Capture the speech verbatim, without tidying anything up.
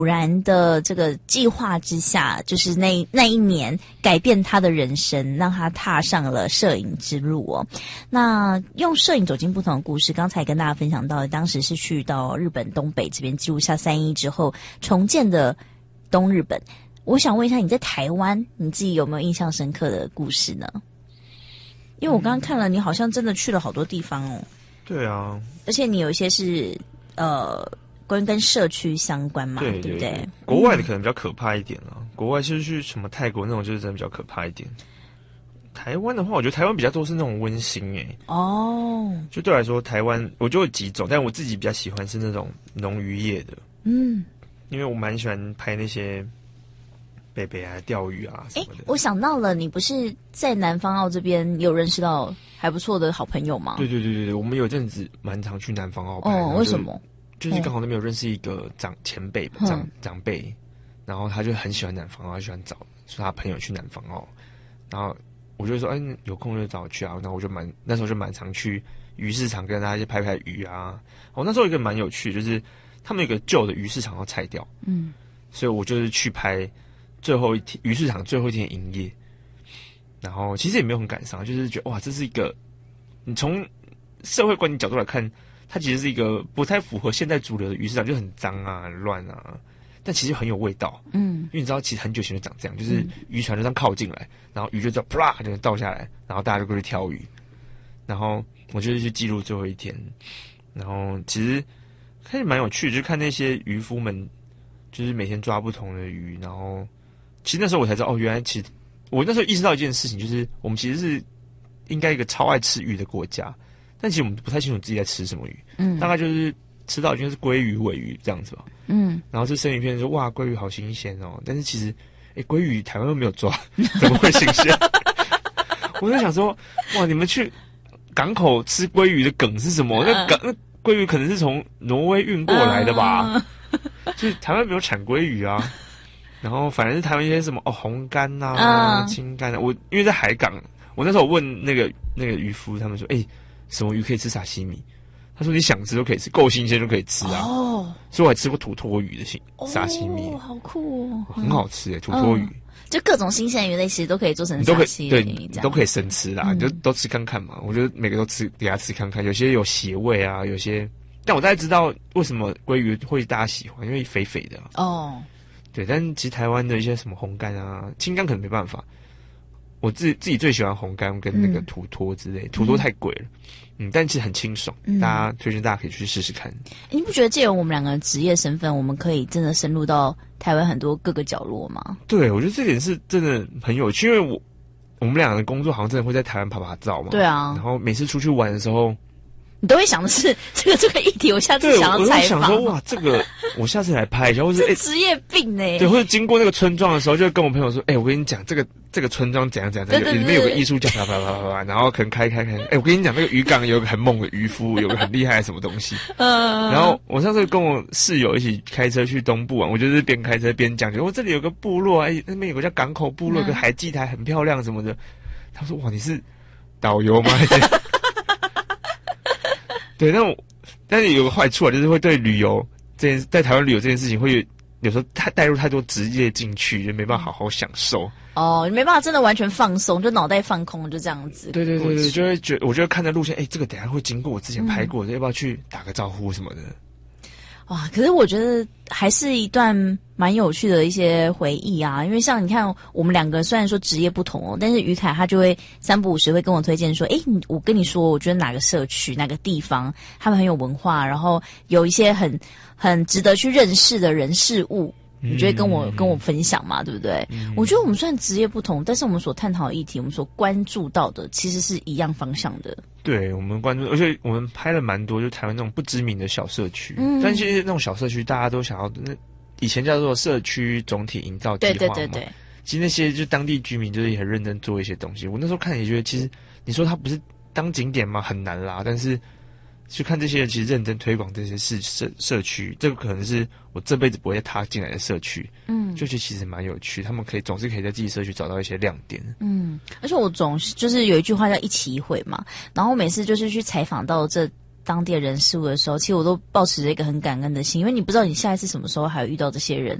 偶然的这个计划之下，就是那那一年改变他的人生，让他踏上了摄影之路哦。那用摄影走进不同的故事，刚才跟大家分享到，当时是去到日本东北这边记录下三一之后重建的东日本。我想问一下，你在台湾你自己有没有印象深刻的故事呢？因为我刚刚看了，你好像真的去了好多地方哦。 对啊， 而且你有一些是呃。跟跟社区相关嘛， 对对不对？ 国外的可能比较可怕一点啊，嗯、国外就是去什么泰国那种，就是真的比较可怕一点。台湾的话，我觉得台湾比较多是那种温馨诶、欸。哦，就对我来说，台湾我就有几种，但我自己比较喜欢是那种农渔业的。嗯，因为我蛮喜欢拍那些北北啊、钓鱼啊什么的。 我想到了，你不是在南方澳这边有认识到还不错的好朋友吗？ 对对对对对，我们有阵子蛮常去南方澳拍。 哦，为什么？ 就是刚好那边有认识一个长前辈吧，长长辈，然后他就很喜欢南方澳，他喜欢找说他朋友去南方澳，然后我就说，哎、欸，有空就找我去啊。然后我就蛮那时候就蛮常去鱼市场跟大家一起拍拍鱼啊。我、哦、那时候有一个蛮有趣，就是他们有一个旧的鱼市场要拆掉，嗯，所以我就是去拍最后一天鱼市场最后一天营业，然后其实也没有很感伤，就是觉得哇，这是一个你从社会观念角度来看。它其实是一个不太符合现代主流的鱼市场，就很脏啊、很乱啊，但其实很有味道。嗯，因为你知道，其实很久以前就长这样，就是渔船就这样靠近来，然后鱼就这样啪就倒下来，然后大家就过去挑鱼。然后我就是去记录最后一天，然后其实开始蛮有趣的，就看那些渔夫们，就是每天抓不同的鱼，然后其实那时候我才知道，哦，原来其实我那时候意识到一件事情，就是我们其实是应该一个超爱吃鱼的国家。但其实我们不太清楚自己在吃什么鱼，嗯，大概就是吃到就是鲑鱼、尾鱼这样子吧，嗯，然后吃生鱼片说哇，鲑鱼好新鲜哦，但是其实，哎，鲑鱼台湾又没有抓，怎么会新鲜？我就想说，哇，你们去港口吃鲑鱼的梗是什么？那港那鲑鱼可能是从挪威运过来的吧？就是台湾没有产鲑鱼啊，然后反而是台湾一些什么哦红干啊、青干啊，我因为在海港，我那时候问那个那个渔夫，他们说，哎。什么鱼可以吃沙西米？他说你想吃都可以吃，够新鲜就可以吃啊。哦，所以我还吃过土托鱼的沙西米， 哦，好酷哦， 很好吃诶，土托鱼。 嗯、就各种新鲜鱼类其实都可以做成沙西米， 对，你都可以生吃啦，嗯、你就都吃看看嘛。我觉得每个都吃，给他吃看看。有些有血味啊，有些，但我大概知道为什么鲑鱼会大家喜欢，因为肥肥的、啊。哦，对，但其实台湾的一些什么红干啊、青干可能没办法。我自己自己最喜欢红干跟那个土托之类，嗯、土托太贵了，嗯，但其实很清爽，嗯、大家推荐大家可以去试试看。 你不觉得借由我们两个人职业身份，我们可以真的深入到台湾很多各个角落吗？ 对，我觉得这点是真的很有趣，因为我我们两个人工作好像真的会在台湾拍拍照嘛， 对啊， 然后每次出去玩的时候。 你都会想的是这个这个议题，我下次想要采访。 我想说，哇，这个我下次来拍一下，或者是职业病呢、欸？ 对，或者经过那个村庄的时候，就跟我朋友说，哎、欸，我跟你讲，这个这个村庄怎样怎样，怎样，里面有个艺术家，啪啪啪啪啪，然后可能开开开，哎、欸，我跟你讲，那个渔港有个很猛的渔夫，有个很厉害的什么东西。嗯。然后我上次跟我室友一起开车去东部玩，我就是边开车边讲，我这里有个部落，哎、欸，那边有个叫港口部落，有个海祭台很漂亮什么的。他说，哇，你是导游吗？对，但我但是有个坏处啊，就是会对旅游这件在台湾旅游这件事情，会有时候太带入太多职业进去，就没办法好好享受。 哦，你没办法真的完全放松，就脑袋放空，就这样子。 对对对对，就会觉得，我就会看着路线，哎，这个等一下会经过我之前拍过的，嗯、要不要去打个招呼什么的？ 哇，可是我觉得还是一段蛮有趣的一些回忆啊，因为像你看我们两个虽然说职业不同哦，但是于凯他就会三不五时会跟我推荐说，诶，我跟你说，我觉得哪个社区哪个地方他们很有文化，然后有一些很很值得去认识的人事物，你就会跟我、嗯、跟我分享嘛，对不对？嗯、我觉得我们虽然职业不同，但是我们所探讨的议题，我们所关注到的其实是一样方向的。 对，我们关注，而且我们拍了蛮多，就台湾那种不知名的小社区。嗯，但其实那种小社区，大家都想要，那以前叫做社区总体营造计划嘛。对对对对。其实那些就当地居民就是也很认真做一些东西。我那时候看也觉得，其实你说它不是当景点吗？很难啦。但是去看这些人其实认真推广这些社社社区，这个可能是我这辈子不会踏进来的社区。嗯，就觉得其实蛮有趣，他们可以总是可以在自己社区找到一些亮点。嗯， 而且我总是就是有一句话叫一期一会嘛，然后每次就是去采访到这当地的人事物的时候，其实我都抱持着一个很感恩的心，因为你不知道你下一次什么时候还有遇到这些人，